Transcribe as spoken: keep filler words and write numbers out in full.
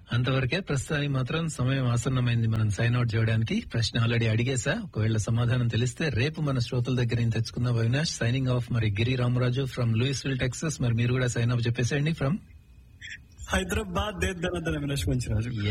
అంతవరకే ప్రస్తుతానికి మాత్రం సమయం ఆసన్నమైంది మనం సైన్ అవుట్ చేయడానికి. ప్రశ్న ఆల్రెడీ అడిగేసా, ఒకవేళ సమాధానం తెలిస్తే రేపు మన శ్రోతల దగ్గర నుంచి తెచ్చుకుందాం. Avinash signing off. మరి గిరి రామరాజు ఫ్రమ్ లూయిస్విల్ టెక్సస్, మరి మీరు కూడా సైన్ ఆఫ్ చెప్పేసేయండి ఫ్రమ్ హైదరాబాద్ దేద్దానందన అవినాష్ మంచి రాజు.